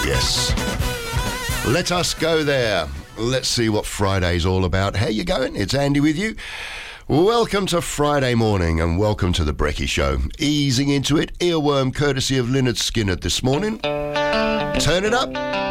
Yes. Let us go there. Let's see what Friday's all about. How you going? It's Andy with you. Welcome to Friday morning and welcome to the Brekkie Show. Easing into it, earworm courtesy of Lynyrd Skynyrd this morning. Turn it up.